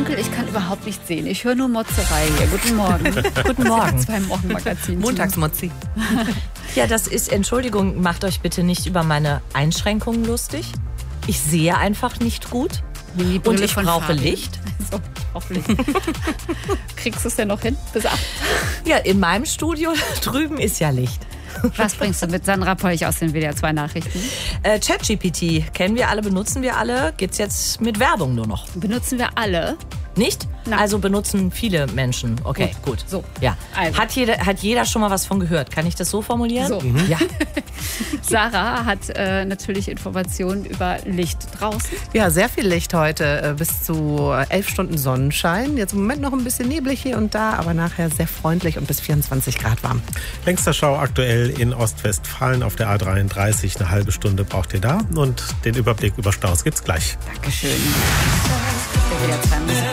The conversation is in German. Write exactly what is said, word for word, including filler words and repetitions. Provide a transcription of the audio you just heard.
dunkel, ich kann überhaupt nichts sehen. Ich höre nur Motzerei hier. Guten Morgen. Guten Morgen. Zwei Morgenmagazin. Montagsmozzi. Ja, das ist, Entschuldigung, macht euch bitte nicht über meine Einschränkungen lustig. Ich sehe einfach nicht gut. Und ich brauche Licht. So, ich brauche Licht. Kriegst du es denn noch hin? Bis acht? Ja, in meinem Studio drüben ist ja Licht. Was bringst du mit Sandra Polch aus den W D R zwei Nachrichten? Äh, ChatGPT kennen wir alle, benutzen wir alle. Geht's jetzt mit Werbung nur noch? Benutzen wir alle? Nicht? Nein. Also benutzen viele Menschen. Okay, gut. gut. So. Ja. Also. Hat, jeder, hat jeder schon mal was von gehört? Kann ich das so formulieren? So. Mhm. Ja. Sarah hat äh, natürlich Informationen über Licht draußen. Ja, sehr viel Licht heute. Äh, bis zu elf Stunden Sonnenschein. Jetzt im Moment noch ein bisschen neblig hier und da, aber nachher sehr freundlich und bis vierundzwanzig Grad warm. Längster Stau aktuell in Ostwestfalen auf der A dreiunddreißig. Eine halbe Stunde braucht ihr da. Und den Überblick über Staus gibt's gleich. Dankeschön. Der W D R zwei